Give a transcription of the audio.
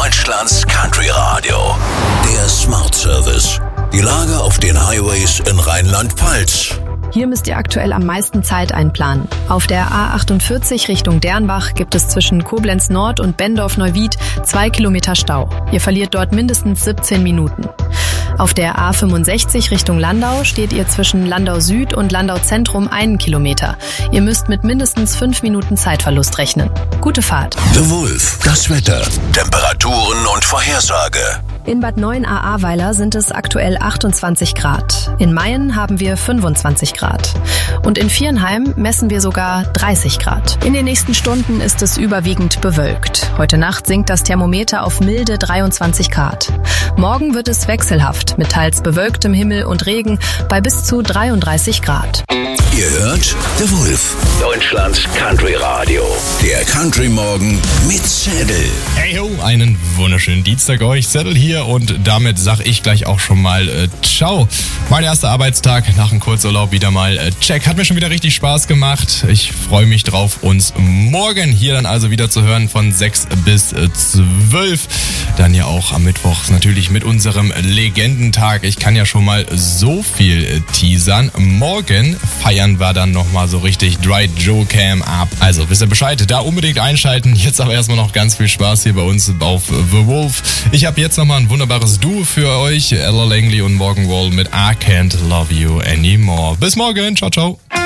Deutschlands Country Radio. Der Smart Service. Die Lage auf den Highways in Rheinland-Pfalz. Hier müsst ihr aktuell am meisten Zeit einplanen. Auf der A48 Richtung Dernbach gibt es zwischen Koblenz Nord und Bendorf-Neuwied 2 Kilometer Stau. Ihr verliert dort mindestens 17 Minuten. Auf der A65 Richtung Landau steht ihr zwischen Landau Süd und Landau Zentrum 1 Kilometer. Ihr müsst mit mindestens 5 Minuten Zeitverlust rechnen. Gute Fahrt. The Wolf. Das Wetter, Temperaturen und Vorhersage. In Bad 9 Ahrweiler sind es aktuell 28 Grad. In Mayen haben wir 25 Grad. Und in Viernheim messen wir sogar 30 Grad. In den nächsten Stunden ist es überwiegend bewölkt. Heute Nacht sinkt das Thermometer auf milde 23 Grad. Morgen wird es wechselhaft mit teils bewölktem Himmel und Regen bei bis zu 33 Grad. Ihr hört The Wolf. Deutschlands Country Radio. Der Country Morgen mit Zettel. Hey ho, einen wunderschönen Dienstag euch. Zettel hier und damit sag ich gleich auch schon mal ciao. Mein erster Arbeitstag nach einem Kurzurlaub wieder mal check. Hat mir schon wieder richtig Spaß gemacht. Ich freue mich drauf, uns morgen hier dann also wieder zu hören von 6 bis 12. Dann ja auch am Mittwoch natürlich mit unserem Legendentag. Ich kann ja schon mal so viel teasern. Morgen feiern wir dann nochmal so richtig Dry Joe Cam ab. Also wisst ihr Bescheid, da unbedingt einschalten. Jetzt aber erstmal noch ganz viel Spaß hier bei uns auf The Wolf. Ich habe jetzt nochmal ein wunderbares Duo für euch. Ella Langley und Morgan Wall mit I Can't Love You Anymore. Bis morgen. Ciao, ciao.